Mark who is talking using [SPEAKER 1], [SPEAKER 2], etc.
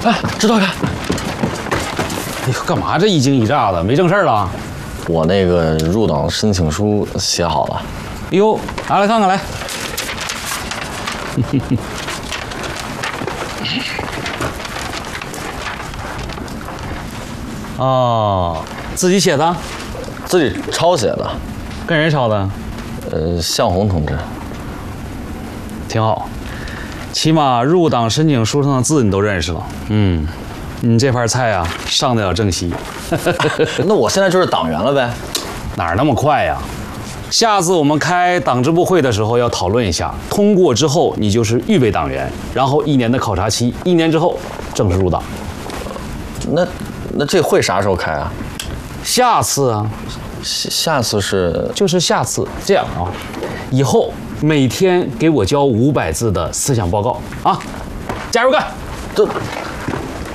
[SPEAKER 1] 哎，指导员，
[SPEAKER 2] 哎呦，干嘛这一惊一乍的？没正事了？
[SPEAKER 1] 我那个入党申请书写好了。
[SPEAKER 2] 哎呦，来看看来。哦，自己写的？
[SPEAKER 1] 自己抄写的。
[SPEAKER 2] 跟人抄的？
[SPEAKER 1] 向红同志。
[SPEAKER 2] 挺好，起码入党申请书上的字你都认识了。你这盘菜啊，上得了正西。
[SPEAKER 1] 那我现在就是党员了呗？
[SPEAKER 2] 哪那么快呀？下次我们开党支部会的时候要讨论一下，通过之后你就是预备党员，然后1年的考察期，1年之后正式入党。
[SPEAKER 1] 那这会啥时候开啊？
[SPEAKER 2] 下次啊，
[SPEAKER 1] 下次是
[SPEAKER 2] 就是下次。这样啊，以后每天给我交500字的思想报告啊，加油干！
[SPEAKER 1] 这